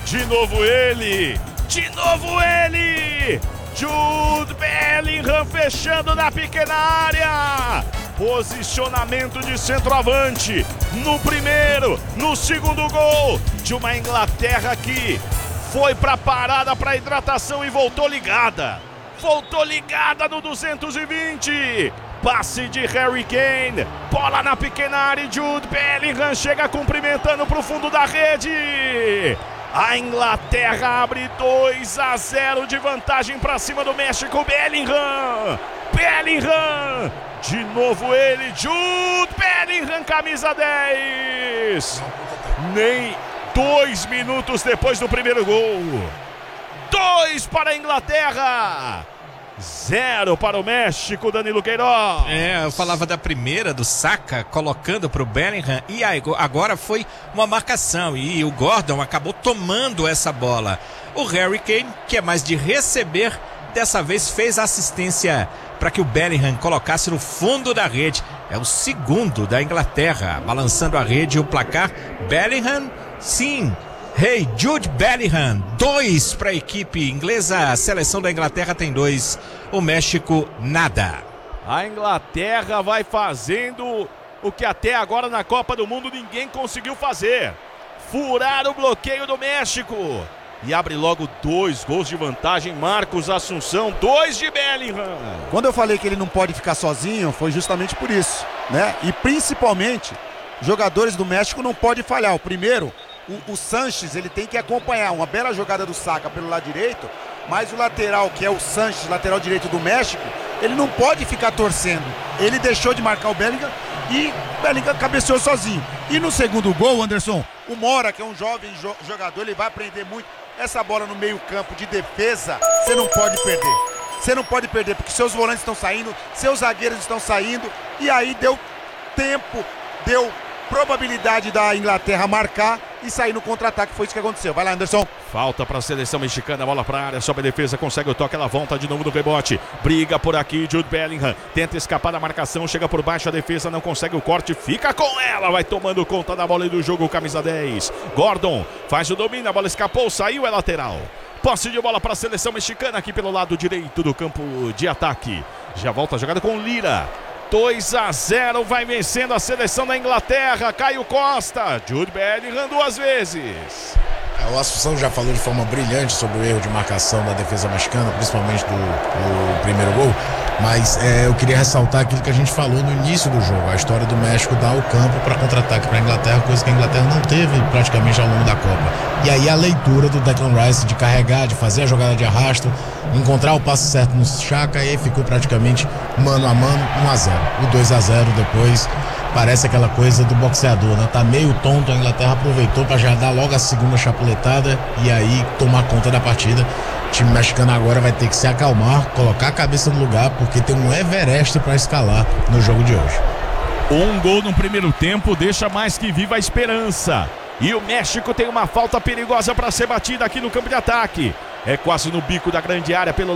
De novo ele! Jude Bellingham fechando na pequena área. Posicionamento de centroavante no primeiro, no segundo gol de uma Inglaterra que foi para parada, para hidratação e voltou ligada. Voltou ligada no 220. Passe de Harry Kane. Bola na pequena área e Jude Bellingham chega cumprimentando para o fundo da rede. A Inglaterra abre 2-0 de vantagem para cima do México. Bellingham. De novo ele, Jude Bellingham, camisa 10. Nem 2 minutos depois do primeiro gol. 2 para a Inglaterra, 0 para o México, Danilo Queiroz. Eu falava da primeira, do Saka, colocando para o Bellingham, e agora foi uma marcação, e o Gordon acabou tomando essa bola. O Harry Kane, que é mais de receber, dessa vez fez a assistência para que o Bellingham colocasse no fundo da rede. É o segundo da Inglaterra, balançando a rede, o placar, Bellingham, sim. Jude Bellingham, 2 para a equipe inglesa, a seleção da Inglaterra tem 2, o México nada. A Inglaterra vai fazendo o que até agora na Copa do Mundo ninguém conseguiu fazer: furar o bloqueio do México. E abre logo 2 gols de vantagem. Marcos Assunção, 2 de Bellingham. Quando eu falei que ele não pode ficar sozinho, foi justamente por isso, né? E principalmente, jogadores do México não podem falhar. O primeiro, o Sanches, ele tem que acompanhar uma bela jogada do Saka pelo lado direito, mas o lateral, que é o Sanches, lateral direito do México, ele não pode ficar torcendo. Ele deixou de marcar o Bellingham e o Bellingham cabeceou sozinho. E no segundo gol, Anderson, o Mora, que é um jovem jogador, ele vai aprender muito. Essa bola no meio campo de defesa, você não pode perder. Você não pode perder, porque seus volantes estão saindo, seus zagueiros estão saindo, e aí deu tempo, deu probabilidade da Inglaterra marcar e sair no contra-ataque. Foi isso que aconteceu. Vai lá, Anderson. Falta para a seleção mexicana, bola para a área, sobe a defesa, consegue o toque, ela volta de novo no rebote, briga por aqui, Jude Bellingham tenta escapar da marcação, chega por baixo, a defesa não consegue o corte, fica com ela, vai tomando conta da bola e do jogo, camisa 10, Gordon faz o domínio, a bola escapou, saiu, é lateral. Posse de bola para a seleção mexicana aqui pelo lado direito do campo de ataque. Já volta a jogada com Lira. 2-0, vai vencendo a seleção da Inglaterra. Caio Costa, Jude Bellingham 2 vezes. O Assunção já falou de forma brilhante sobre o erro de marcação da defesa mexicana, principalmente do primeiro gol, mas eu queria ressaltar aquilo que a gente falou no início do jogo, a história do México dar o campo para contra-ataque para a Inglaterra, coisa que a Inglaterra não teve praticamente ao longo da Copa. E aí a leitura do Declan Rice de carregar, de fazer a jogada de arrasto, encontrar o passe certo no Xhaka, e aí ficou praticamente mano a mano, 1-0. O 2-0 depois parece aquela coisa do boxeador, né? Tá meio tonto, a Inglaterra aproveitou para já dar logo a segunda chapuletada e aí tomar conta da partida. O time mexicano agora vai ter que se acalmar, colocar a cabeça no lugar, porque tem um Everest para escalar no jogo de hoje. Um gol no primeiro tempo deixa mais que viva a esperança. E o México tem uma falta perigosa para ser batida aqui no campo de ataque. É quase no bico da grande área pelo